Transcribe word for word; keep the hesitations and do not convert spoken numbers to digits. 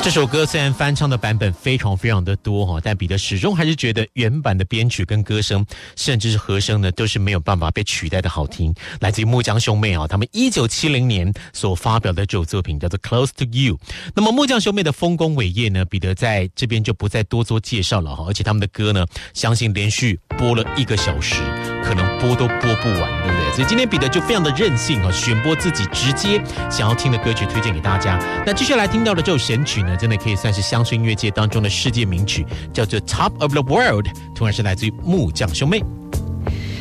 这首歌虽然翻唱的版本非常非常的多，但彼得始终还是觉得原版的编曲跟歌声甚至是和声呢都是没有办法被取代的好听。来自于木匠兄妹他们一九七零年所发表的这首作品叫做 Close to You。 那么木匠兄妹的丰功伟业呢，彼得在这边就不再多做介绍了，而且他们的歌呢相信连续播了一个小时可能播都播不完，对不对？所以今天彼得就非常的任性，选播自己直接想要听的歌曲推荐给大家。那接下来听到的这首神曲呢，真的可以算是乡村音乐界当中的世界名曲，叫做 Top of the World， 同样是来自于木匠兄妹。